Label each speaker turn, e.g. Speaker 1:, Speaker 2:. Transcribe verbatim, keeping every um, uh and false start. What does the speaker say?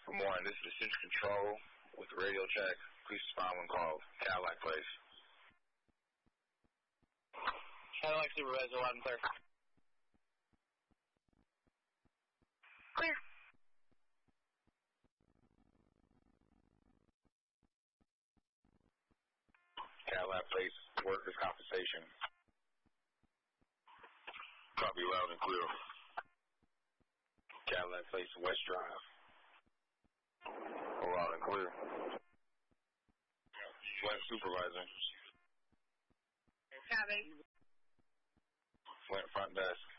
Speaker 1: Good morning. This is Central Control with the radio check. Please respond when called. Cadillac Place.
Speaker 2: Cadillac Supervisor, loud and clear.
Speaker 3: Clear.
Speaker 1: Cadillac Place, workers' compensation. Copy loud and clear. Cadillac Place, West Drive. Loud and clear. Flint Supervisor.
Speaker 3: Copy.
Speaker 1: Flint Front Desk.